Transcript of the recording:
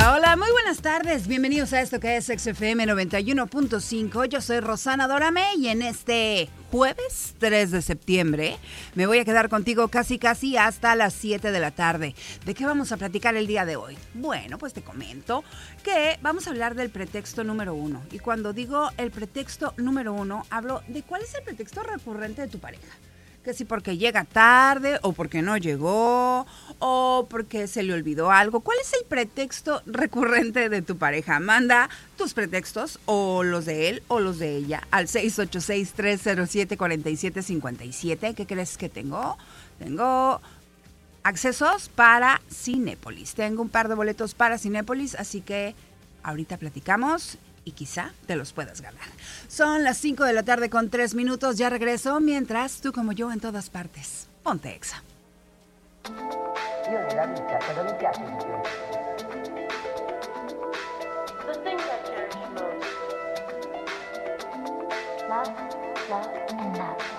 Hola, hola, muy buenas tardes. Bienvenidos a esto que es XFM 91.5. Yo soy Rosana Dorame y en este jueves 3 de septiembre me voy a quedar contigo casi hasta las 7 de la tarde. ¿De qué vamos a platicar el día de hoy? Bueno, pues te comento que vamos a hablar del pretexto número 1. Y cuando digo el pretexto número 1, hablo de cuál es el pretexto recurrente de tu pareja. Que si porque llega tarde, o porque no llegó, o porque se le olvidó algo. ¿Cuál es el pretexto recurrente de tu pareja? Manda tus pretextos, o los de él, o los de ella, al 686-307-4757. ¿Qué crees que tengo? Tengo accesos para Cinépolis. Tengo un par de boletos para Cinépolis, así que ahorita platicamos y quizá te los puedas ganar. Son las 5 de la tarde con 3 minutos. Ya regreso, mientras tú como yo en todas partes. Ponte Exa. Io nella vita, cosa mi piace di più? The things I cherish most. Love, love, and love.